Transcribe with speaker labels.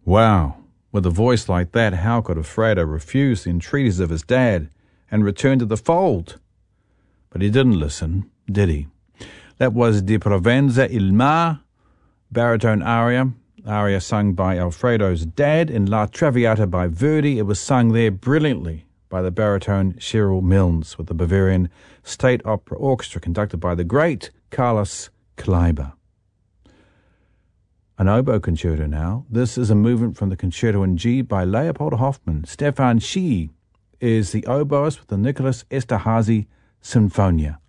Speaker 1: Wow, with a voice like that, how could Alfredo refuse the entreaties of his dad and return to the fold? But he didn't listen, did he? That was Di Provenza il Mar, baritone aria sung by Alfredo's dad in La Traviata by Verdi. It was sung there brilliantly by the baritone Cheryl Milnes with the Bavarian State Opera Orchestra conducted by the great Carlos Kleiber. An oboe concerto now. This is a movement from the Concerto in G by Leopold Hoffmann. Stefan Schee is the oboist with the Nicholas Esterhazy Sinfonia.